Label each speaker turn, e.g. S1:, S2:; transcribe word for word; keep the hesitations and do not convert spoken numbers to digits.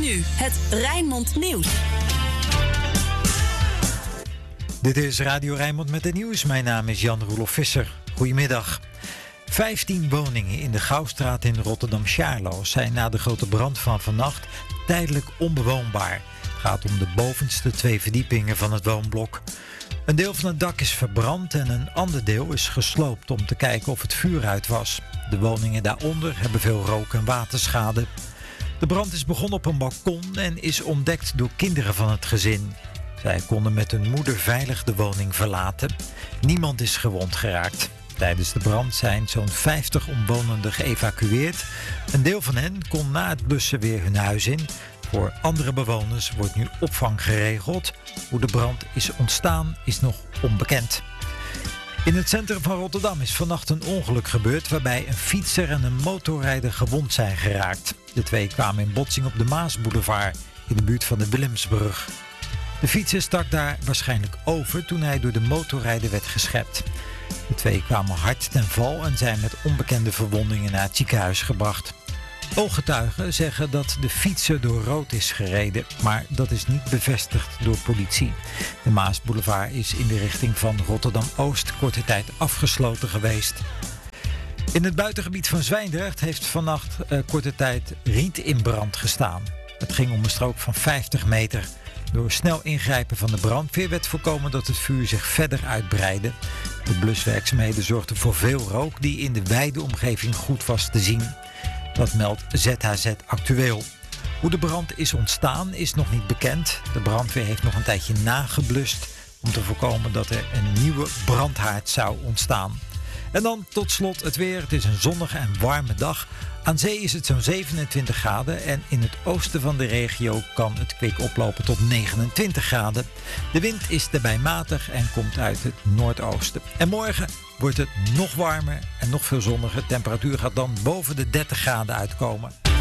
S1: nu het Rijnmond Nieuws.
S2: Dit is Radio Rijnmond met het nieuws. Mijn naam is Jan-Roelof Visser. Goedemiddag. Vijftien woningen in de Gouwstraat in Rotterdam-Charloes zijn na de grote brand van vannacht tijdelijk onbewoonbaar. Het gaat om de bovenste twee verdiepingen van het woonblok. Een deel van het dak is verbrand en een ander deel is gesloopt om te kijken of het vuur uit was. De woningen daaronder hebben veel rook- en waterschade. De brand is begonnen op een balkon en is ontdekt door kinderen van het gezin. Zij konden met hun moeder veilig de woning verlaten. Niemand is gewond geraakt. Tijdens de brand zijn zo'n vijftig omwonenden geëvacueerd. Een deel van hen kon na het blussen weer hun huis in. Voor andere bewoners wordt nu opvang geregeld. Hoe de brand is ontstaan is nog onbekend. In het centrum van Rotterdam is vannacht een ongeluk gebeurd waarbij een fietser en een motorrijder gewond zijn geraakt. De twee kwamen in botsing op de Maasboulevard in de buurt van de Willemsbrug. De fietser stak daar waarschijnlijk over toen hij door de motorrijder werd geschept. De twee kwamen hard ten val en zijn met onbekende verwondingen naar het ziekenhuis gebracht. Ooggetuigen zeggen dat de fietser door rood is gereden, maar dat is niet bevestigd door politie. De Maasboulevard is in de richting van Rotterdam-Oost korte tijd afgesloten geweest. In het buitengebied van Zwijndrecht heeft vannacht uh, korte tijd riet in brand gestaan. Het ging om een strook van vijftig meter. Door snel ingrijpen van de brandweer werd voorkomen dat het vuur zich verder uitbreidde. De bluswerkzaamheden zorgden voor veel rook die in de wijde omgeving goed was te zien. Dat meldt Z H Z Actueel. Hoe de brand is ontstaan is nog niet bekend. De brandweer heeft nog een tijdje nageblust om te voorkomen dat er een nieuwe brandhaard zou ontstaan. En dan tot slot het weer. Het is een zonnige en warme dag. Aan zee is het zo'n zevenentwintig graden en in het oosten van de regio kan het kwik oplopen tot negenentwintig graden. De wind is daarbij matig en komt uit het noordoosten. En morgen wordt het nog warmer en nog veel zonniger. De temperatuur gaat dan boven de dertig graden uitkomen.